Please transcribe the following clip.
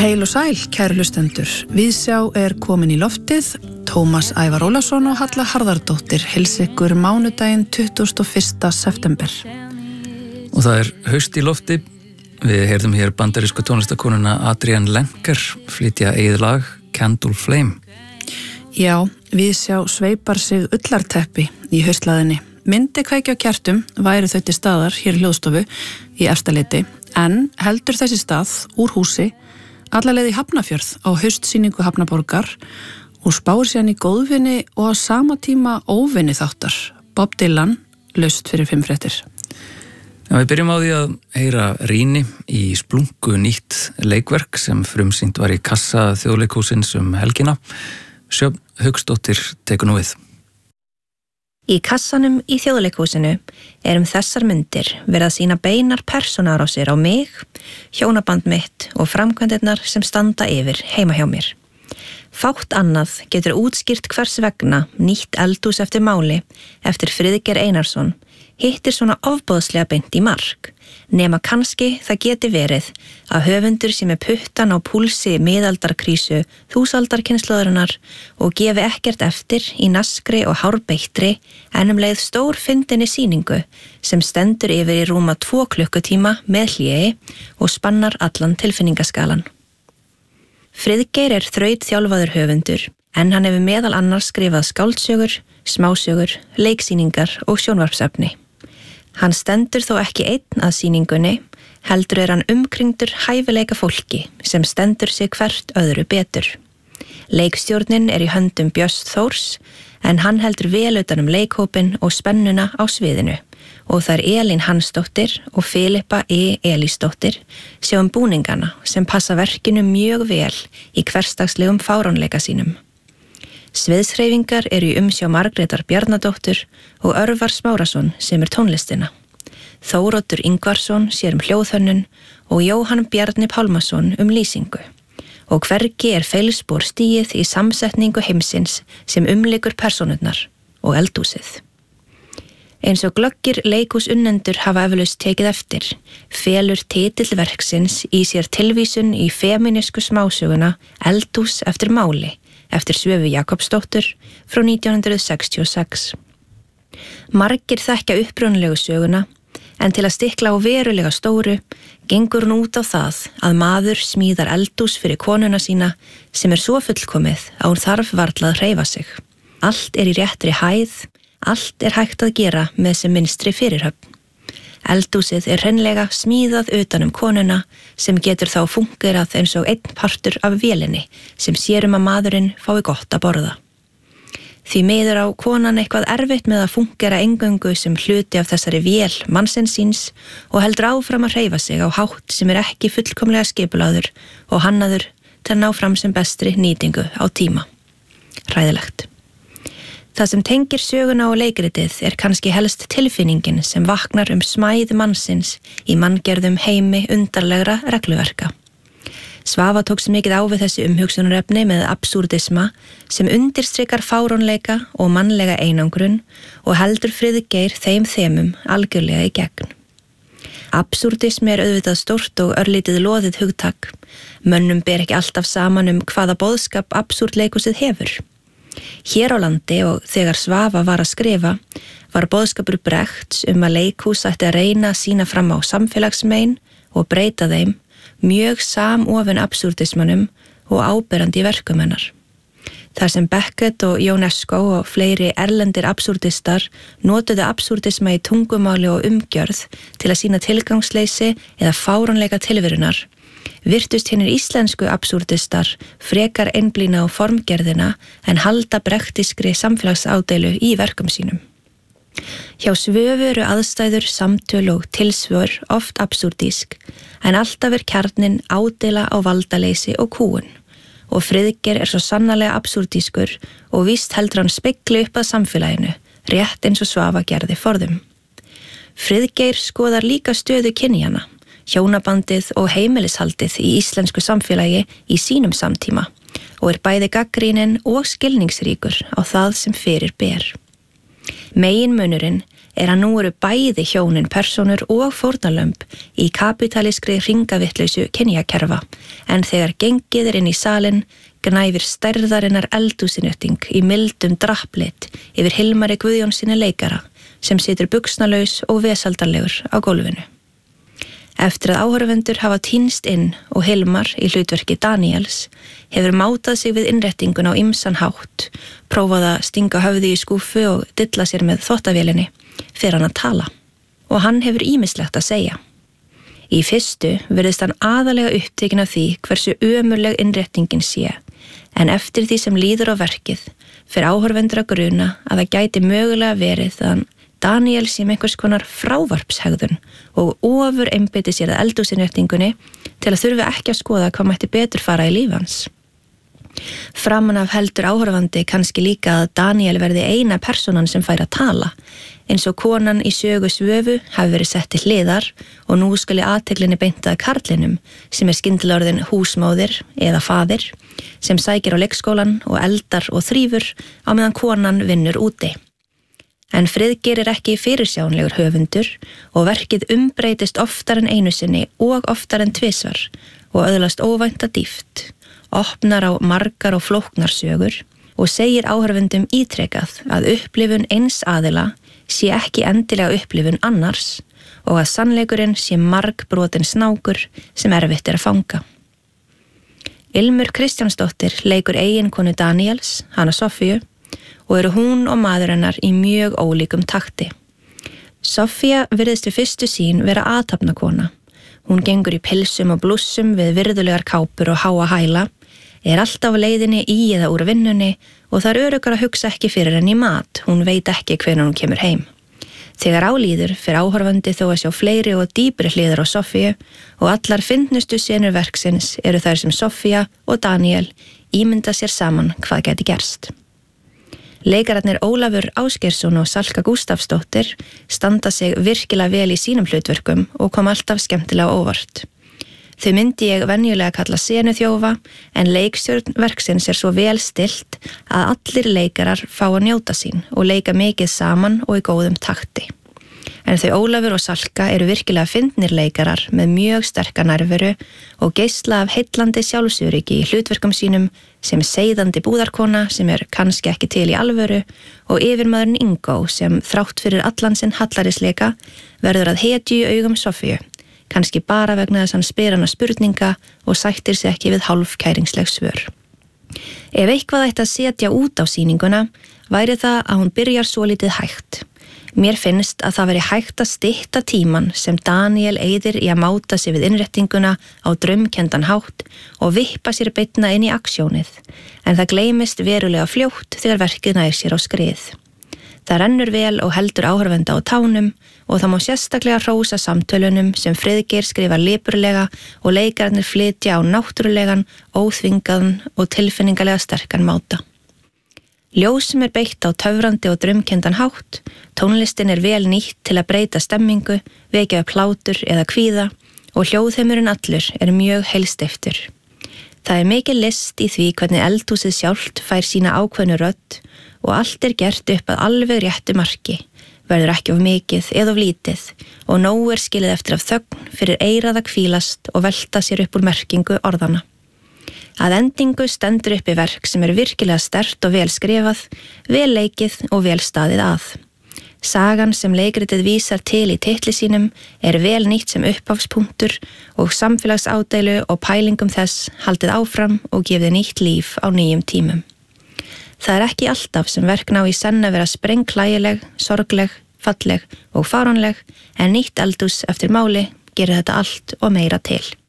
Heil og sæl, kæru hlustendur. Viðsjá komin í loftið. Tómas Ævar Ólafsson og Halla Harðardóttir heilsa ykkur mánudaginn 21. september. Og það haust í lofti. Við heyrðum hér bandarísku tónlistakonuna Adrienne Lenker flytja eigið lag Candle Flame. Já, Viðsjá sveipar sig ullarteppi í haustlaðinni. Myndi kveikja á kertum væri þau til staðar hér í hljóðstofu í Efstaleiti, en heldur þessi stað úr húsi alla leið í Hafnarfjörð á haustsýningu Hafnarborgar og spáir síðan í góðvinni og á sama tíma óvinni þáttar. Bob Dylan, laust fyrir 5 fréttir. Já, við byrjum á því að heyra rýni í splungu nýtt leikverk sem frumsýnt var í kassa Þjóðleikhússins helgina. Sjöfn Hauksdóttir tekur nú við. Í kassanum í Þjóðleikhúsinu þessar myndir verið að sýna beinar persónuárásir á mig, hjónaband mitt og framkvæmdirnar sem standa yfir heima hjá mér. Fátt annað getur útskýrt hvers vegna nýtt eldhús eftir máli eftir Friðgeir Einarsson hittir svona ofboðslega beint í mark, nema kannski það geti verið að höfundur sem puttan á púlsi miðaldarkrísu þúsaldarkynslóðarinnar og gefi ekkert eftir í naskri og hárbeittri en leið stórfyndinni sýningu sem stendur yfir í rúma 2 klukkutíma með hléi og spannar allan tilfinningaskalan. Friðgeir þrautþjálfaður höfundur, en hann hefur meðal annars skrifað skáldsögur, smásögur, leiksýningar og sjónvarpsefni. Hann stendur þó ekki einn að sýningunni, heldur hann umkringdur hæfileika fólki sem stendur sig hvert öðru betur. Leikstjórnin í höndum Björns Þórs, en hann heldur vel utan leikhópinn og spennuna á sviðinu og það Elín Hansdóttir og Filippa Elísdóttir sjá búningana sem passa verkinu mjög vel í hversdagslegum fáránleika sínum. Sviðshreyfingar í umsjá Margrétar Bjarnadóttur og Örvar Smárason sem tónlistina. Þóroddur Ingvarsson sér hljóðhönnun og Jóhann Bjarni Pálmason lýsingu. Og hvergi feilspor stigið í samsetningu heimsins sem umlykur persónurnar og eldhúsið. Eins og glöggir leikhúsunnendur hafa eflaust tekið eftir, felur titill verksins í sér tilvísun í femínísku smásöguna Eldhús eftir máli, eftir Svövu Jakobsdóttur frá 1966. Margir þekkja upprunalegu söguna, en til að stikla á verulega stóru, gengur hún út á það að maður smíðar eldhús fyrir konuna sína sem svo fullkomið að hún þarf varla að hreyfa sig. Allt í réttri hæð, allt hægt að gera með sem minnstri fyrirhöfn. Eldhúsið hreinlega smíðað utan konuna sem getur þá fungerað eins og einn partur af vélinni sem sér að maðurinn fái gott að borða. Því miður á konan eitthvað erfitt með að fungera eingöngu sem hluti af þessari vél mannsins síns og heldur áfram að hreyfa sig á hátt sem ekki fullkomlega skipulagður og hannaður til að ná fram sem bestri nýtingu á tíma. Hræðilegt. Það sem tengir söguna og leikritið kannski helst tilfinningin sem vaknar smæð mannsins í manngerðum heimi undarlegra regluverka. Svava tók sig mikið á við þessi umhugsunarefni með absúrdisma sem undirstrikar fáránleika og mannlega einangrun og heldur Friðgeir þeim þemum algjörlega í gegn. Absúrdismi auðvitað stórt og örlítið loðið hugtak. Mönnum ber ekki alltaf saman hvaða boðskap absúrdleikhúsið hefur. Hér á landi og þegar Svava var að skrifa var boðskapur Bregchts að leikhús ætti að reyna að sýna fram á samfélagsmein og breyta þeim mjög samofin absúrdismanum og áberandi verkum hennar. Þar sem Beckett og Ionesco og fleiri erlendir absúrdistar notuðu absúrdisma í tungumáli og umgjörð til að sýna tilgangsleysi eða fáránleika tilverunar, virtust hinnir íslensku absúrdistar frekar einblína á formgerðina en halda brektiskri samfélagsádeilu í verkum sínum. Hjá Svövu aðstæður, samtöl og tilsvör oft absúrdísk, en alltaf kjarninn ádeila á valdaleysi og kúgun. Og Friðgeir svo sannarlega absúrdískur og víst heldur hann spegli upp að samfélaginu, rétt eins og Svava gerði forðum. Friðgeir skoðar líka stöðu kynjanna, hjónabandið og heimilishaldið í íslensku samfélagi í sínum samtíma og bæði gagnrýninn og skilningsríkur á það sem fyrir ber. Meginmunurinn að nú eru bæði hjónin persónur og fórnarlömb í kapítalískri hringavitlausu kynjakerfa, en þegar gengið inn í salinn gnæfir stærðarinnar eldhúsinnrétting í mildum drapplit yfir Hilmari Guðjónssyni leikara sem situr buxnalaus og vesaldarlegur á gólfinu. Eftir að áhorfendur hafa tínst inn og Hilmar í hlutverki Daniels hefur mátað sig við innréttingun á ýmsan hátt, prófað að stinga höfði í skúffu og dilla sér með þvottavélinni, fer hann að tala. Og hann hefur ýmislegt að segja. Í fyrstu virðist hann aðalega upptekin af því hversu ömurleg innréttingin sé, en eftir því sem líður á verkið fer áhorfendur að gruna að það gæti mögulega verið að hann Daniel sem einhvers konar frávarpshegðun og ofur einbeiti sér að eldhúsinnréttingunni til að þurfi ekki að skoða hvað mætti betur fara í líf hans. Framan af heldur áhorfandi kannski líka að Daniel verði eina persónan sem fær að tala, eins og konan í sögu Svövu hafi verið sett til hliðar og nú skuli athyglinni beint að karlinum sem skyndilega orðinn húsmóðir eða faðir sem sækir á leikskólan og eldar og þrífur á meðan konan vinnur úti. En Friðgeir er ekki fyrirsjánlegur höfundur og verkið umbreytist oftar en einu sinni og oftar en tvisvar og öðlast óvænta dýpt, opnar á margar og flóknar sögur og segir áhorfendum ítrekað að upplifun eins aðila sé ekki endilega upplifun annars og að sannleikurinn sé margbrotin snákur sem erfitt er að fanga. Ilmur Kristjánsdóttir leikur eiginkonu Daniels, hana Soffíu, og eru hún og maður hennar í mjög ólíkum takti. Soffía virðist við fyrstu sýn vera athafnakona. Hún gengur í pilsum og blússum við virðulegar kápur og háa hæla, er alltaf á leiðinni í eða úr vinnunni og það er öruggar að hugsa ekki fyrir henni í mat, hún veit ekki hvenær hún kemur heim. Þegar álíður fer áhorfandi þó að sjá fleiri og dýpri hliðar á Soffíu og allar fyndnustu senur verksins eru þær sem Soffía og Daniel ímynda sér saman hvað gæti gerst. Leikararnir Ólafur Ásgeirsson og Salka Gústafsdóttir standa sig virkilega vel í sínum hlutverkum og kom alltaf skemmtilega óvart. Þau myndi ég venjulega kalla senuþjófa en leikstjórn verksins er svo vel stillt að allir leikarar fá að njóta sín og leika mikið saman og í góðum takti. En þau Ólafur og Salka eru virkilega fyndnir leikarar með mjög sterka nærveru og geisla af heillandi sjálfsöryggi í hlutverkum sínum sem seiðandi búðarkona sem er kannski ekki til í alvöru og yfirmaðurinn Ingó sem þrátt fyrir allan sinn hallarisleika verður að hetju í augum Soffíu, kannski bara vegna þess hann spyr hana spurninga og sættir sig ekki við hálfkæringsleg svör. Ef eitthvað ætti að setja út á sýninguna væri það að hún byrjar svolítið hægt. Mér finnst að það veri hægt að stytta tíman sem Daniel eyðir í að máta sig við innréttinguna á draumkenndan hátt og vippa sér beinna inn í aksjónið, en það gleymist verulega fljótt þegar verkið nær sér á skrið. Það rennur vel og heldur áhorfenda á tánum og það má sérstaklega hrósa samtölunum sem Friðgeir skrifar lipurlega og leikararnir flytja á náttúrulegan, óþvingaðan og tilfinningalega sterkan máta. Ljós sem er beitt á töfrandi og draumkenndan hátt, tónlistin er vel nýtt til að breyta stemmingu, vekja upp hlátur eða kvíða og hljóðheimurinn allur er mjög heilsteyptur. Það er mikil list í því hvernig eldhúsið sjálft fær sína ákveðnu rödd og allt er gert upp að alveg réttu marki, verður ekki of mikið eða of lítið og nóg er skilið eftir af þögn fyrir eyrað að hvílast og velta sér upp úr merkingu orðana. Að endingu stendur uppi verk sem er virkilega sterkt og vel skrifað, vel leikið og vel staðið að. Sagan sem leikritið vísar til í titli sínum er vel nýtt sem upphafspunktur og samfélagsádeilu og pælingum þess haldið áfram og gefið nýtt líf á nýjum tímum. Það er ekki alltaf sem verk ná í senn að vera sprengklægileg, sorgleg, falleg og fáránleg en nýtt eldhús eftir máli gerir þetta allt og meira til.